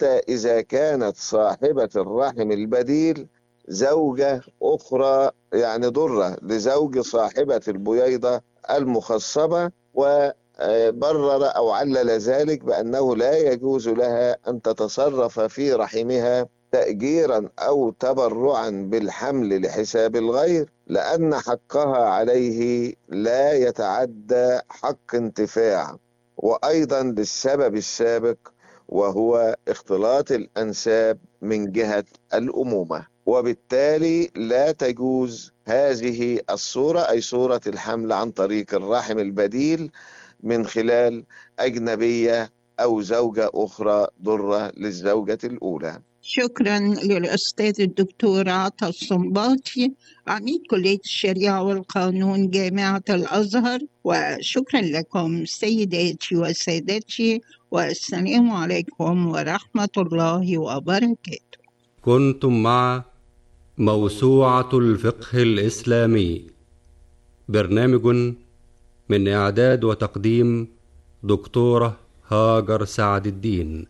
حتى إذا كانت صاحبة الرحم البديل زوجة أخرى، يعني ضرة لزوج صاحبة البويضة المخصبة، وبرر أو علل ذلك بأنه لا يجوز لها أن تتصرف في رحمها تأجيرا أو تبرعا بالحمل لحساب الغير، لأن حقها عليه لا يتعدى حق انتفاع، وأيضا للسبب السابق وهو اختلاط الأنساب من جهة الأمومة، وبالتالي لا تجوز هذه الصورة، أي صورة الحمل عن طريق الرحم البديل من خلال أجنبية أو زوجة أخرى ضرة للزوجة الأولى. شكرا للأستاذ الدكتور عطا الصنباطي عميد كلية الشريعة والقانون جامعة الأزهر، وشكرا لكم سيداتي وسادتي، والسلام عليكم ورحمة الله وبركاته. كنتم مع موسوعة الفقه الإسلامي، برنامج من إعداد وتقديم دكتورة هاجر سعد الدين.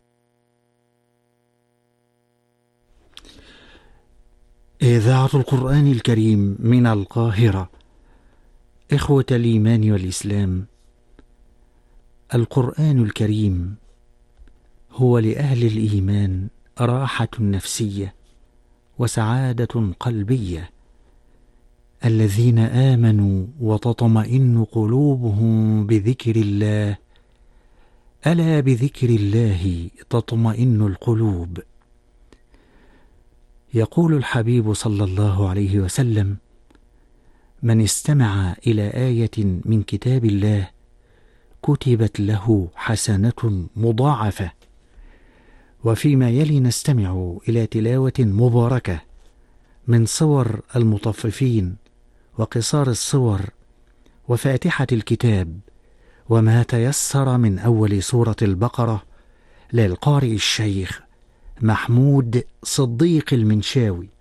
إذاعة القرآن الكريم من القاهرة. إخوة الإيمان والإسلام، القرآن الكريم هو لأهل الإيمان راحة نفسية وسعادة قلبية، الذين آمنوا وتطمئن قلوبهم بذكر الله، ألا بذكر الله تطمئن القلوب. يقول الحبيب صلى الله عليه وسلم: من استمع إلى آية من كتاب الله كتبت له حسنة مضاعفة. وفيما يلي نستمع إلى تلاوة مباركة من صور المطففين وقصار الصور وفاتحة الكتاب وما تيسر من أول سورة البقرة للقارئ الشيخ محمود صديق المنشاوي،